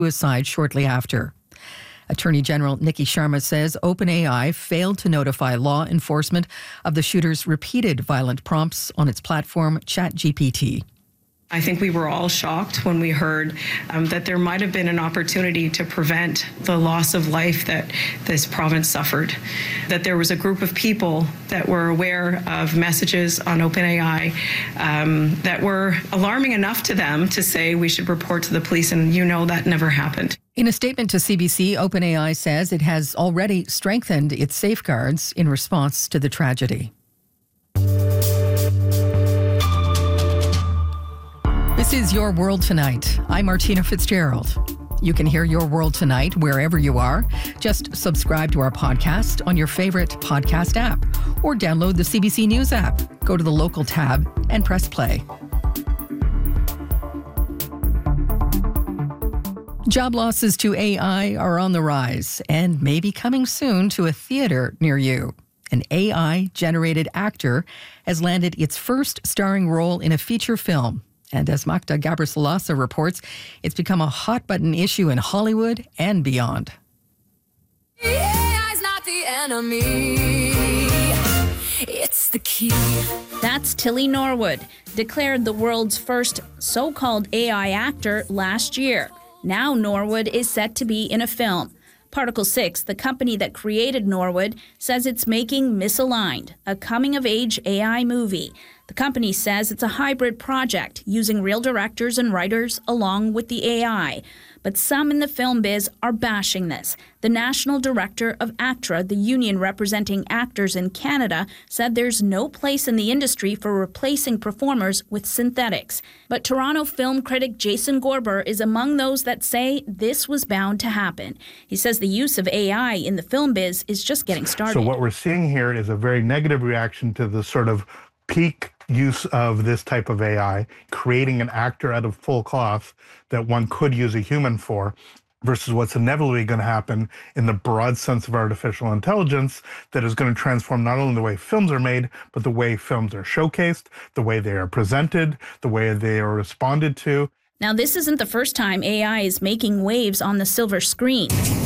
suicide shortly after. Attorney General Nikki Sharma says OpenAI failed to notify law enforcement of the shooter's repeated violent prompts on its platform ChatGPT. I think we were all shocked when we heard that there might have been an opportunity to prevent the loss of life that this province suffered, that there was a group of people that were aware of messages on OpenAI that were alarming enough to them to say we should report to the police, and that never happened. In a statement to CBC, OpenAI says it has already strengthened its safeguards in response to the tragedy. This is Your World Tonight. I'm Martina Fitzgerald. You can hear Your World Tonight wherever you are. Just subscribe to our podcast on your favorite podcast app or download the CBC News app. Go to the local tab and press play. Job losses to AI are on the rise and may be coming soon to a theater near you. An AI-generated actor has landed its first starring role in a feature film. And as Magda Gabrisalasa reports, it's become a hot-button issue in Hollywood and beyond. AI's not the enemy. It's the key. That's Tilly Norwood, declared the world's first so-called AI actor last year. Now Norwood is set to be in a film. Particle 6, the company that created Norwood, says it's making Misaligned, a coming-of-age AI movie. The company says it's a hybrid project, using real directors and writers along with the AI. But some in the film biz are bashing this. The national director of ACTRA, the union representing actors in Canada, said there's no place in the industry for replacing performers with synthetics. But Toronto film critic Jason Gorber is among those that say this was bound to happen. He says the use of AI in the film biz is just getting started. So what we're seeing here is a very negative reaction to the sort of peak use of this type of AI, creating an actor out of full cloth that one could use a human for, versus what's inevitably going to happen in the broad sense of artificial intelligence that is going to transform not only the way films are made, but the way films are showcased, the way they are presented, the way they are responded to. Now, this isn't the first time AI is making waves on the silver screen.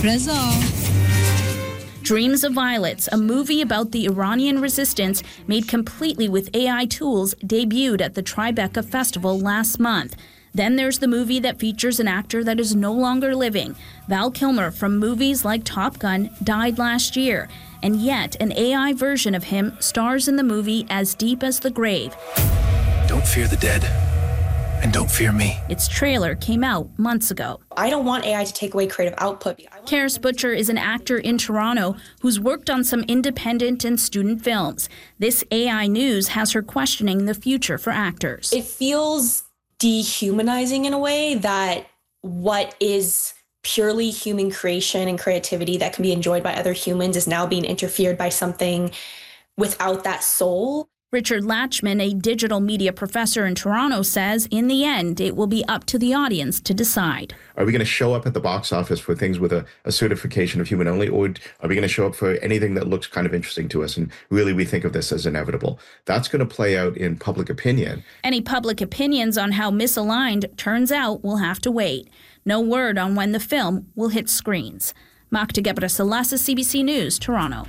Dreams of Violets, a movie about the Iranian resistance made completely with AI tools, debuted at the Tribeca Festival last month. Then there's the movie that features an actor that is no longer living. Val Kilmer from movies like Top Gun died last year, and yet an AI version of him stars in the movie As Deep as the Grave. Don't fear the dead. And don't fear me. Its trailer came out months ago. I don't want AI to take away creative output. Karis Butcher is an actor in Toronto who's worked on some independent and student films. This AI news has her questioning the future for actors. It feels dehumanizing in a way that what is purely human creation and creativity that can be enjoyed by other humans is now being interfered by something without that soul. Richard Latchman, a digital media professor in Toronto, says in the end, it will be up to the audience to decide. Are we going to show up at the box office for things with a certification of human only, or are we going to show up for anything that looks kind of interesting to us? And really, we think of this as inevitable. That's going to play out in public opinion. Any public opinions on how Misaligned turns out will have to wait. No word on when the film will hit screens. Magda Gabrisalasa, CBC News, Toronto.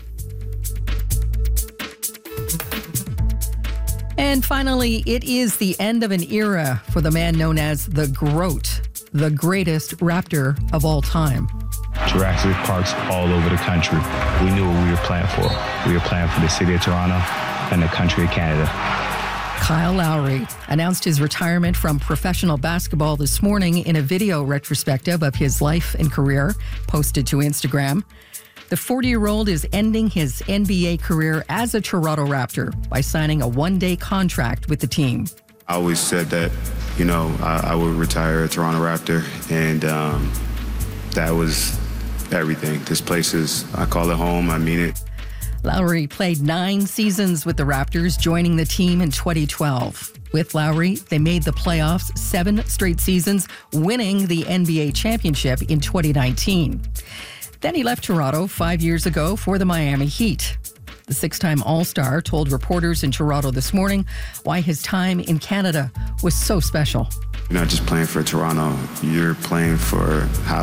And finally, it is the end of an era for the man known as the GROAT, the greatest raptor of all time. Jurassic Parks all over the country. We knew what we were playing for. We were playing for the city of Toronto and the country of Canada. Kyle Lowry announced his retirement from professional basketball this morning in a video retrospective of his life and career posted to Instagram. The 40-year-old is ending his NBA career as a Toronto Raptor by signing a one-day contract with the team. I always said that, I would retire a Toronto Raptor, and that was everything. This place I call it home, I mean it. Lowry played 9 seasons with the Raptors, joining the team in 2012. With Lowry, they made the playoffs 7 straight seasons, winning the NBA championship in 2019. Then he left Toronto 5 years ago for the Miami Heat. The 6-time All-Star told reporters in Toronto this morning why his time in Canada was so special. You're not just playing for Toronto, you're playing for how